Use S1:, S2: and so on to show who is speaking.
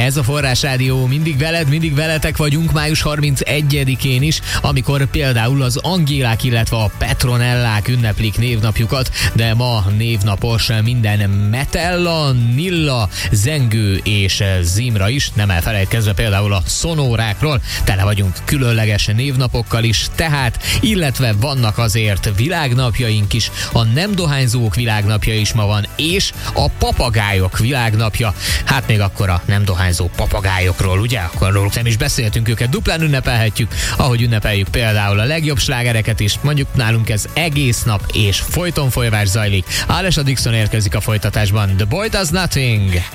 S1: Ez a Forrás Rádió, mindig veled, mindig veletek vagyunk május 31-én is, amikor például az Angélák, illetve a Petronellák ünneplik névnapjukat, de ma névnapos minden Metella, Nilla, Zengő és Zimra is, nem elfelejtkezve például a Szonórákról, tele vagyunk különleges névnapokkal is, tehát, illetve vannak azért világnapjaink is, a nem dohányzók világnapja is ma van, és a papagájok világnapja, hát még akkor a nem dohányzó papagájokról, ugye? Akkor róluk nem is beszéltünk, őket duplán ünnepelhetjük, ahogy ünnepeljük például a legjobb slágereket is, mondjuk nálunk ez egész nap és folyton folyvás zajlik. Alesha Dixon érkezik a folytatásban, The Boy Does Nothing.